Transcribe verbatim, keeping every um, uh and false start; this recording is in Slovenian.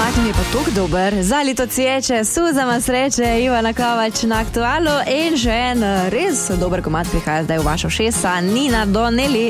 komat mi je pa tok dober. Zalito cviječe, suzama sreče, Ivana Kovač na Aktualu in še en res dober komat prihaja zdaj v vašo šesa, Nina Donnelly.